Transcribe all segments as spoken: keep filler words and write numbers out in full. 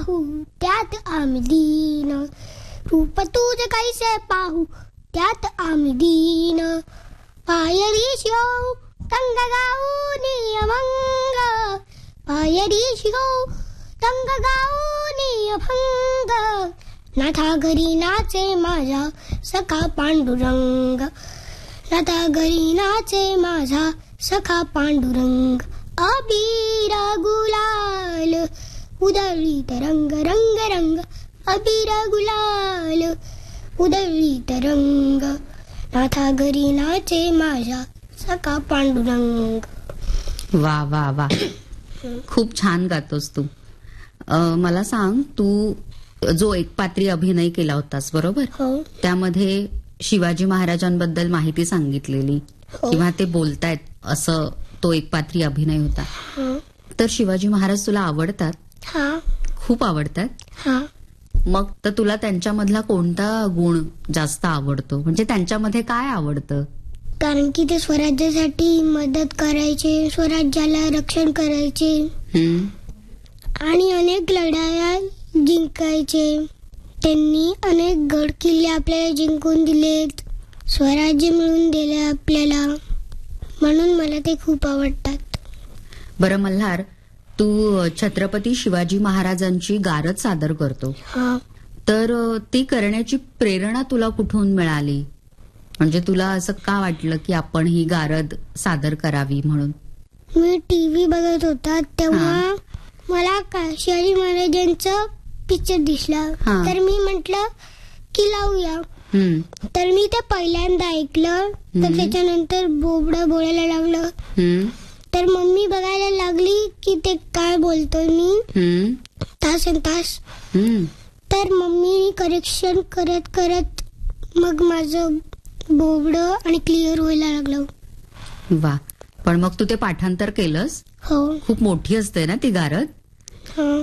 पाहू त्यात आम्ही दीन, रूप तुझ कैसे पाहू त्यात आम्ही दीन, पायरी शिव रंग गाऊनी अभंग, पायरी शिव रंग गाऊनी अभंग, नाथा घरी नाचे माझा सखा पांडुरंग, नाथा घरी नाचे माझा सखा पांडुरंग, अबीर गुलाल उधळीत रंग रंग रंग, अबीर गुलाल उधळीत रंग, नाथा घरी नाचे माझा सखा पांडुरंग. वा वा वा, खूप छान गातोस तू. अं, मला सांग, तू जो एकपात्री अभिनय केला होतास बरोबर, हो त्यामध्ये शिवाजी महाराजांबद्दल माहिती सांगितलेली हो. किंवा ते बोलतायत असं तो एकपात्री अभिनय होता. हा तर शिवाजी महाराज तुला आवडतात? हा खूप आवडतात. हा मग तर तुला त्यांच्यामधला कोणता गुण जास्त आवडतो, म्हणजे त्यांच्यामध्ये काय आवडतं? कारण की ते स्वराज्यासाठी मदत करायचे, स्वराज्याला रक्षण करायचे हम्म आणि अनेक लढाया जिंकायचे. त्यांनी अनेक गड किल्ले आपल्याला जिंकून दिलेत, स्वराज्य मिळवून दिले आपल्याला, म्हणून मला ते खूप आवडतात. बरं मल्हार, तू छत्रपती शिवाजी महाराजांची गारद सादर करतो, हा तर ती करण्याची प्रेरणा तुला कुठून मिळाली? म्हणजे तुला असं का वाटलं की आपण ही गारद सादर करावी म्हणून? मी टीव्ही बघत होता तेव्हा मला का शिवाजी महाराजांचा पिक्चर दिसला, हा. तर मी म्हटलं की लावूया. हम्म, तर मी ते पहिल्यांदा ऐकलं, तर हम्म. त्याच्यानंतर बोबडं बोलायला लागलं, हम्म, तर मम्मी बघायला लागली की ते काय बोलतोय मी हम्म, तास आणि तास. हम्म. तर मम्मी करेक्शन करत करत मग माझं बोबडं आणि क्लिअर व्हायला लागलं. वा, पण मग तू ते पाठांतर केलंस? हो खूप मोठी असते ना ती गारद. हा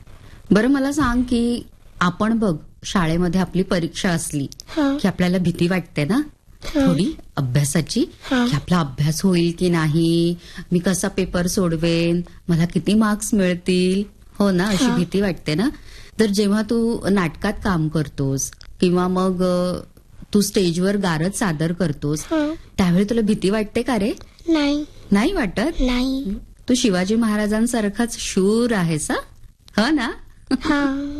बरं मला सांग की आपण बघ, शाळेमध्ये आपली परीक्षा असली हा की आपल्याला भीती वाटते ना थोडी अभ्यासाची, हा. की आपला अभ्यास होईल की नाही, मी कसा पेपर सोडवेन, मला किती मार्क्स मिळतील, हो ना, अशी हा. भीती वाटते ना. तर जेव्हा तू नाटकात काम करतोस किंवा मग अ, तू स्टेजवर गारद सादर करतोस, हा. त्यावेळी तुला भीती वाटते का रे? नाही नाही वाटत? नाही तू शिवाजी महाराजांसारखाच शूर आहेस, हा? हो ना? हा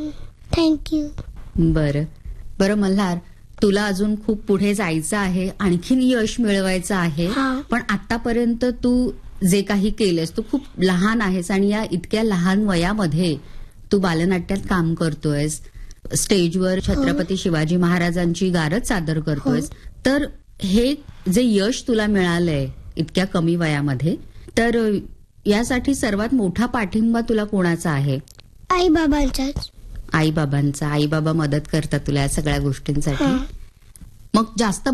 थँक्यू. बरं बरं मल्हार, तुला अजून खूप पुढे जायचं आहे, आणखीन यश मिळवायचं आहे, हा. पण आतापर्यंत तू जे काही केलंस, तू खूप लहान आहेस आणि या इतक्या लहान वयामध्ये तू बालनाट्यात काम करतोयस, स्टेजवर छत्रपती शिवाजी महाराजांची गारद सादर करतोयस, तर हे जे यश तुला मिळालंय इतक्या कमी वयामध्ये, तर यासाठी सर्वात मोठा पाठिंबा तुला कोणाचा आहे? आई बाबांचाच. आई बाबांचा. आई बाबा मदत करतात तुला या सगळ्या गोष्टींसाठी. हा. मग जास्त